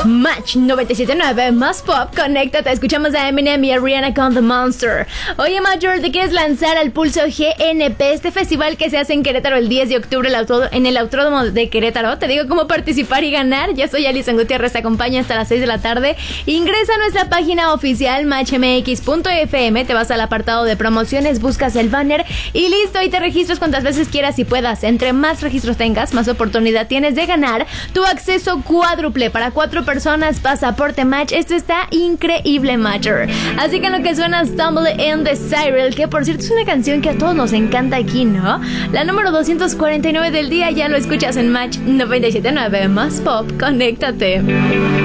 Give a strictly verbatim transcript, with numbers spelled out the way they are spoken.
Match noventa y siete punto nueve más pop, conéctate, escuchamos a Eminem y a Rihanna con The Monster. Oye, Major, ¿te quieres lanzar al Pulso G N P, este festival que se hace en Querétaro el diez de octubre en el Autódromo de Querétaro? Te digo cómo participar y ganar. Yo soy Alison Gutiérrez, te acompaño hasta las seis de la tarde. Ingresa a nuestra página oficial match m x punto f m, te vas al apartado de promociones, buscas el banner y listo, y te registras cuantas veces quieras y puedas. Entre más registros tengas, más oportunidad tienes de ganar tu acceso cuádruple para cuatro personas, pasaporte Match. Esto está increíble, Matcher. Así que en lo que suena Stumble in the Cyril, que por cierto es una canción que a todos nos encanta aquí, ¿no? La número doscientos cuarenta y nueve del día, ya lo escuchas en Match noventa y siete punto nueve más pop, conéctate.